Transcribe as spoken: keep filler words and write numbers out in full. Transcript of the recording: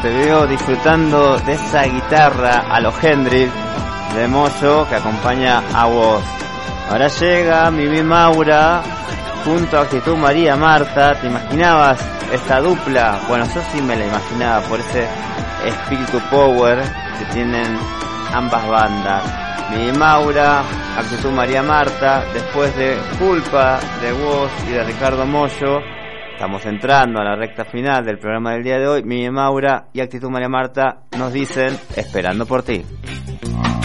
te veo disfrutando de esa guitarra a los Hendrix de Moyo que acompaña a vos. Ahora llega Mimi Maura junto a Actitud María Marta. ¿Te imaginabas esta dupla? Bueno, yo sí me la imaginaba por ese espíritu power que tienen ambas bandas. Mimi Maura, Actitud María Marta, después de Culpa de vos y de Ricardo Mollo. Estamos entrando a la recta final del programa del día de hoy. Mimi Maura y Actitud María Marta nos dicen Esperando por ti.